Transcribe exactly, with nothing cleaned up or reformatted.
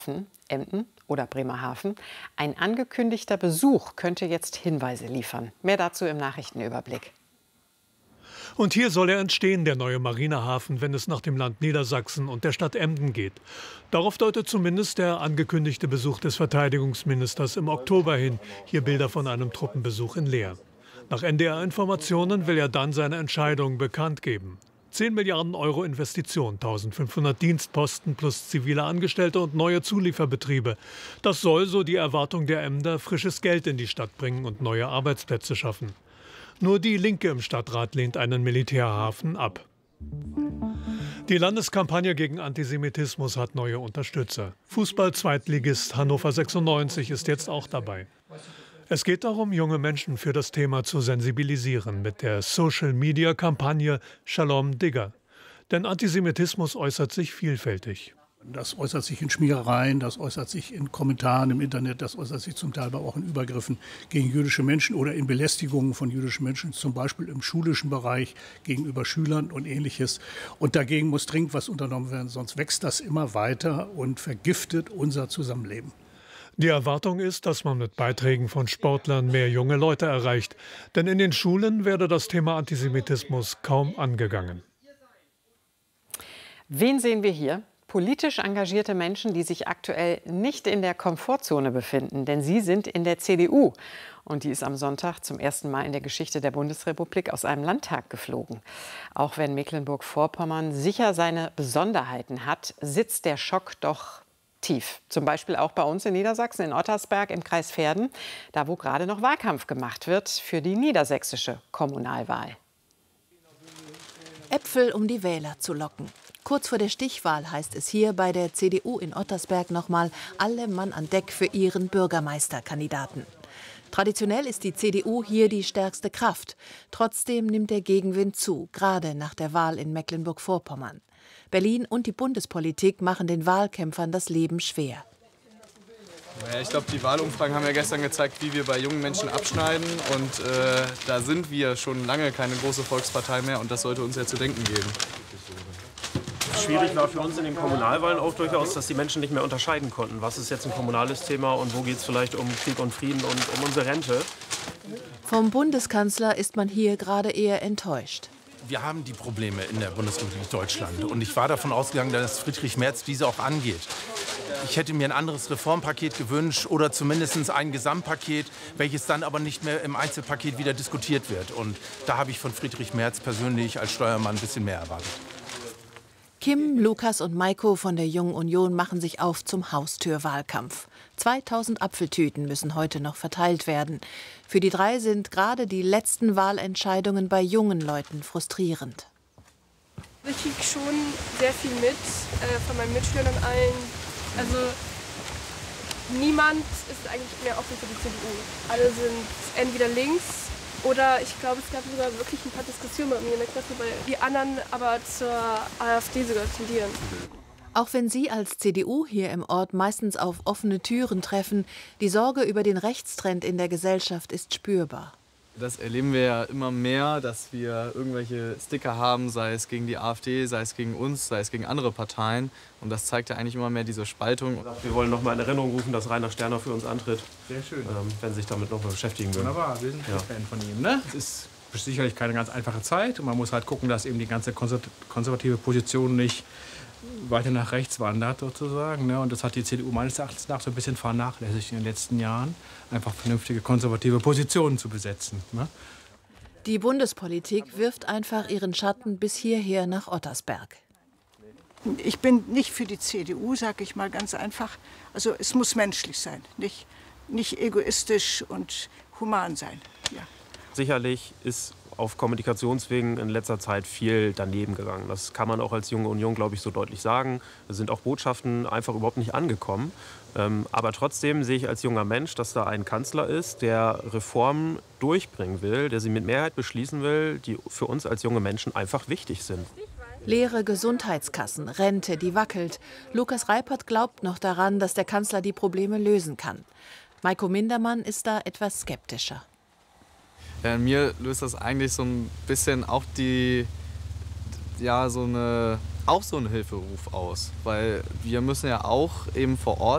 Emden oder Bremerhaven. Ein angekündigter Besuch könnte jetzt Hinweise liefern. Mehr dazu im Nachrichtenüberblick. Und hier soll er entstehen, der neue Marinehafen, wenn es nach dem Land Niedersachsen und der Stadt Emden geht. Darauf deutet zumindest der angekündigte Besuch des Verteidigungsministers im Oktober hin. Hier Bilder von einem Truppenbesuch in Leer. Nach N D R-Informationen will er dann seine Entscheidung bekannt geben. zehn Milliarden Euro Investition, eintausendfünfhundert Dienstposten plus zivile Angestellte und neue Zulieferbetriebe. Das soll, so die Erwartung der Emder, frisches Geld in die Stadt bringen und neue Arbeitsplätze schaffen. Nur die Linke im Stadtrat lehnt einen Militärhafen ab. Die Landeskampagne gegen Antisemitismus hat neue Unterstützer. Fußball-Zweitligist Hannover sechsundneunzig ist jetzt auch dabei. Es geht darum, junge Menschen für das Thema zu sensibilisieren mit der Social-Media-Kampagne Shalom Digger. Denn Antisemitismus äußert sich vielfältig. Das äußert sich in Schmierereien, das äußert sich in Kommentaren im Internet, das äußert sich zum Teil aber auch in Übergriffen gegen jüdische Menschen oder in Belästigungen von jüdischen Menschen, zum Beispiel im schulischen Bereich gegenüber Schülern und Ähnliches. Und dagegen muss dringend was unternommen werden, sonst wächst das immer weiter und vergiftet unser Zusammenleben. Die Erwartung ist, dass man mit Beiträgen von Sportlern mehr junge Leute erreicht. Denn in den Schulen werde das Thema Antisemitismus kaum angegangen. Wen sehen wir hier? Politisch engagierte Menschen, die sich aktuell nicht in der Komfortzone befinden, denn sie sind in der C D U. Und die ist am Sonntag zum ersten Mal in der Geschichte der Bundesrepublik aus einem Landtag geflogen. Auch wenn Mecklenburg-Vorpommern sicher seine Besonderheiten hat, sitzt der Schock doch tief. Zum Beispiel auch bei uns in Niedersachsen, in Ottersberg im Kreis Verden, da wo gerade noch Wahlkampf gemacht wird für die niedersächsische Kommunalwahl. Äpfel, um die Wähler zu locken. Kurz vor der Stichwahl heißt es hier bei der C D U in Ottersberg nochmal alle Mann an Deck für ihren Bürgermeisterkandidaten. Traditionell ist die C D U hier die stärkste Kraft. Trotzdem nimmt der Gegenwind zu, gerade nach der Wahl in Mecklenburg-Vorpommern. Berlin und die Bundespolitik machen den Wahlkämpfern das Leben schwer. Ich glaube, die Wahlumfragen haben ja gestern gezeigt, wie wir bei jungen Menschen abschneiden. Und äh, da sind wir schon lange keine große Volkspartei mehr. Und das sollte uns ja zu denken geben. Schwierig war für uns in den Kommunalwahlen auch durchaus, dass die Menschen nicht mehr unterscheiden konnten. Was ist jetzt ein kommunales Thema und wo geht es vielleicht um Krieg und Frieden und um unsere Rente? Vom Bundeskanzler ist man hier gerade eher enttäuscht. Wir haben die Probleme in der Bundesrepublik Deutschland. Und ich war davon ausgegangen, dass Friedrich Merz diese auch angeht. Ich hätte mir ein anderes Reformpaket gewünscht oder zumindest ein Gesamtpaket, welches dann aber nicht mehr im Einzelpaket wieder diskutiert wird. Und da habe ich von Friedrich Merz persönlich als Steuermann ein bisschen mehr erwartet. Kim, Lukas und Maiko von der Jungen Union machen sich auf zum Haustürwahlkampf. zweitausend Apfeltüten müssen heute noch verteilt werden. Für die drei sind gerade die letzten Wahlentscheidungen bei jungen Leuten frustrierend. Ich kriege schon sehr viel mit äh, von meinen Mitschülern und allen. Also niemand ist eigentlich mehr offen für die C D U. Alle sind entweder links oder ich glaube, es gab sogar wirklich ein paar Diskussionen bei mir in der Klasse, weil die anderen aber zur AfD sogar tendieren. Auch wenn Sie als C D U hier im Ort meistens auf offene Türen treffen, die Sorge über den Rechtstrend in der Gesellschaft ist spürbar. Das erleben wir ja immer mehr, dass wir irgendwelche Sticker haben, sei es gegen die AfD, sei es gegen uns, sei es gegen andere Parteien. Und das zeigt ja eigentlich immer mehr diese Spaltung. Wir wollen noch mal in Erinnerung rufen, dass Rainer Sterner für uns antritt. Sehr schön. Ähm, wenn Sie sich damit noch mal beschäftigen würden. Wunderbar, wir sind ja. Fan von ihm. Ne? Es ist sicherlich keine ganz einfache Zeit. Und man muss halt gucken, dass eben die ganze konservative Position nicht weiter nach rechts wandert sozusagen. Ne? Und das hat die C D U meines Erachtens nach so ein bisschen vernachlässigt in den letzten Jahren, einfach vernünftige konservative Positionen zu besetzen. Ne? Die Bundespolitik wirft einfach ihren Schatten bis hierher nach Ottersberg. Ich bin nicht für die C D U, sage ich mal ganz einfach. Also es muss menschlich sein, nicht, nicht egoistisch und human sein. Ja. Sicherlich ist auf Kommunikationswegen in letzter Zeit viel daneben gegangen. Das kann man auch als Junge Union, glaube ich, so deutlich sagen. Es sind auch Botschaften einfach überhaupt nicht angekommen. Ähm, aber trotzdem sehe ich als junger Mensch, dass da ein Kanzler ist, der Reformen durchbringen will, der sie mit Mehrheit beschließen will, die für uns als junge Menschen einfach wichtig sind. Leere Gesundheitskassen, Rente, die wackelt. Lukas Reipert glaubt noch daran, dass der Kanzler die Probleme lösen kann. Maiko Mindermann ist da etwas skeptischer. Ja, in mir löst das eigentlich so ein bisschen auch die, ja, so eine, auch so einen Hilferuf aus. Weil wir müssen ja auch eben vor Ort